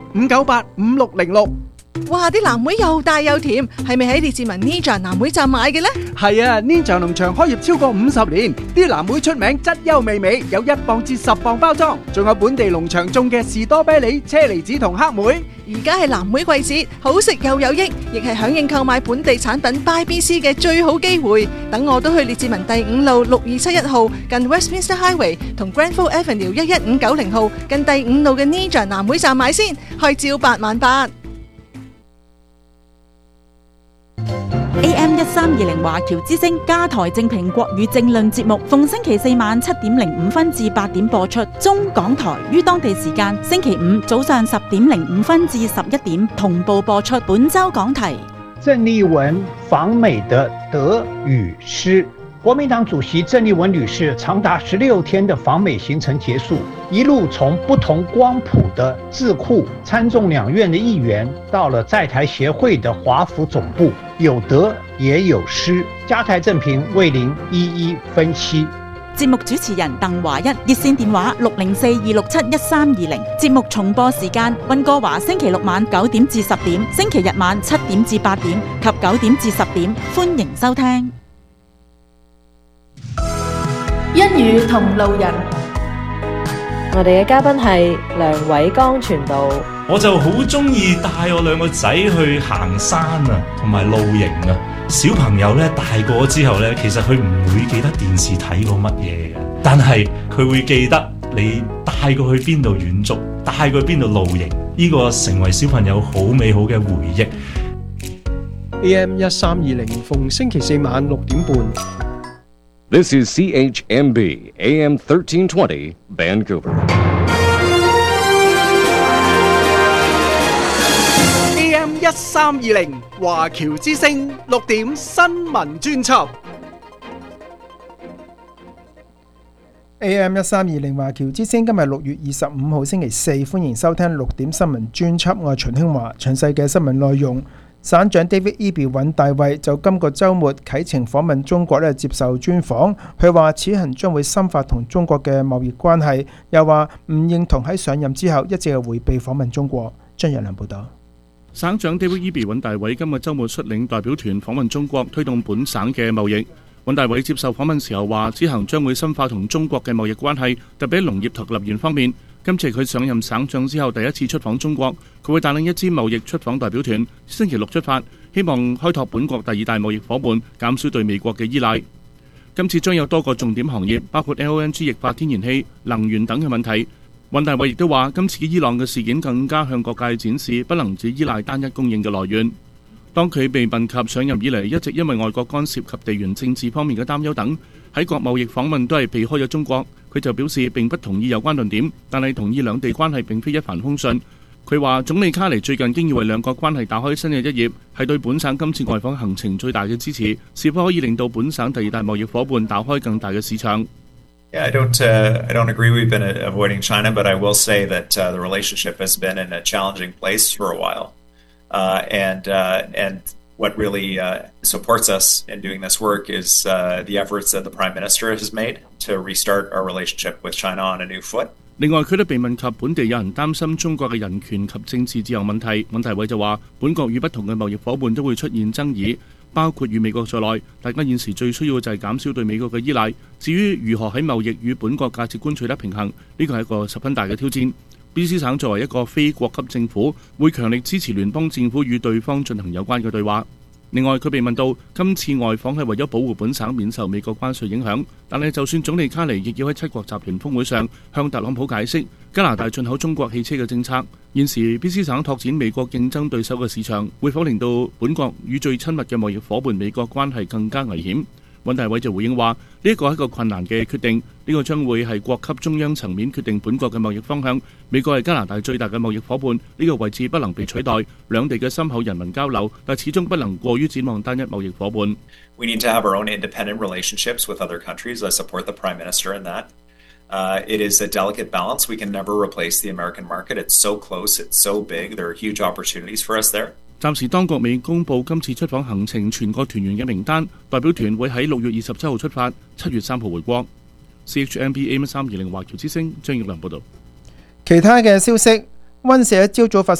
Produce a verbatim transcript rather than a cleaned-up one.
五九八五六零六。 哇！啲藍莓又大又甜，係咪喺列治文 Ninja 藍莓站買嘅呢？ 係啊 ，Ninja 農場開業超過五十年，啲藍莓出名質優味美，有一磅至十磅包裝，仲有本地農場種嘅士多啤梨、車厘子同黑莓。 而家係藍莓季節，好食又有益，亦係響應購買本地產品 Buy B C 嘅最好機會。等我都去列治文第五路六二七一號近 Westminster Highway 同 Granville Avenue 一一五九零號近第五路嘅 Ninja 藍莓站買先，開招八萬八。 A M 一三二零華僑之聲加台正評國語政論節目，逢星期四晚七點零五分至八點播出。中港台於當地時間星期五早上十點零五分至十一點同步播出。本周講題： 郑丽文访美的得与失。国民党主席郑丽文女士长达十六天的访美行程结束，一路从不同光谱的智库、参众两院的议员，到了在台协会的华府总部，有得也有失。加台正評為您一一分析。 節目主持人鄧華一，熱線電話六零四二六七一三二零。節目重播時間：溫哥華星期六晚九點至十點，星期日晚七點至八點及九點至十點。歡迎收聽。 一語同路人， 我哋嘅嘉賓係梁偉剛傳道。 我就好中意帶我兩個仔去行山啊，同埋露營啊。小朋友咧大個之後咧，其實佢唔會記得電視睇過乜嘢嘅，但係佢會記得你帶過去邊度遠足，帶過去邊度露營，呢個成為小朋友好美好嘅回憶。 A M 一三二零逢星期四晚六點半。 This is C H M B A M thirteen twenty Vancouver. A M 一三二零華僑之聲六點新聞專輯。 A M 一三二零華僑之聲今日六月二十五號星期四，歡迎收聽六點新聞專輯。我係秦興華，詳細嘅新聞內容。省長 David Eby 尹大衛就今個週末啟程訪問中國咧，接受專訪。佢話此行將會深化同中國嘅貿易關係，又話唔認同喺上任之後一直係迴避訪問中國。張日良報導。 省長 David Eby 尹大衛今個週末率領代表團訪問中國，推動本省嘅貿易。尹大衛接受訪問時候話，此行將會深化同中國嘅貿易關係，特別喺農業同能源方面。今次佢上任省長之後第一次出訪中國，佢會帶領一支貿易出訪代表團，星期六出發，希望開拓本國第二大貿易伙伴，減少對美國嘅依賴。今次將有多個重點行業，包括 L N G 液化天然氣、能源等嘅問題。尹大衛亦都話，今次伊朗嘅事件更加向各界展示，不能只依賴單一供應嘅來源。當佢被問及上任以嚟一直因為外國干涉及地緣政治方面嘅擔憂等，喺國貿易訪問都係避開咗中國，佢就表示並不同意有關論點，但係同意兩地關係並非一帆風順。佢話總理卡尼最近經已為兩國關係打開新嘅一頁，係對本省今次外訪行程最大嘅支持，是否可以令到本省第二大貿易伙伴打開更大嘅市場。 Yeah, I don't. Uh, I don't agree. We've been uh, avoiding China, but I will say that uh, the relationship has been in a challenging place for a while, uh, and uh, and what really uh, supports us in doing this work is uh, the efforts that the Prime Minister has made to restart our relationship with China on a new foot. 另外，佢都被問及本地有人擔心中國嘅人權及政治自由問題，尹大衛就話：本國與不同嘅貿易伙伴都會出現爭議，包括與美國在內。大家現時最需要就係減少對美國嘅依賴。至於如何喺貿易與本國價值觀取得平衡，呢個係一個十分大嘅挑戰。B C 省作為一個非國級政府，會強力支持聯邦政府與對方進行有關嘅對話。另外，佢被問到今次外訪係為咗保護本省免受美國關稅影響，但係就算總理卡尼亦要喺七國集團峰會上向特朗普解釋加拿大進口中國汽車嘅政策。現時 B C 省拓展美國競爭對手嘅市場，會否令到本國與最親密嘅貿易伙伴美國關係更加危險？尹大衛就回應話：呢一個係一個困難嘅決定，呢、這個將會係國級中央層面決定本國嘅貿易方向。美國係加拿大最大嘅貿易伙伴，呢、這個位置不能被取代。兩地嘅深厚人民交流，但始終不能過於展望單一貿易伙伴。 We need to have our own independent relationships with other countries. I support the Prime Minister in that. Uh, it is a delicate balance. We can never replace the American market. It's so close, it's so big. There are huge opportunities for us there. 暫時當局未公布今次出訪行程全國團員嘅名單，代表團會喺六月二十七號出發，七月三號回國。C H M B A M 三二零華僑之聲張耀良報導。 其他嘅消息，溫社一朝早發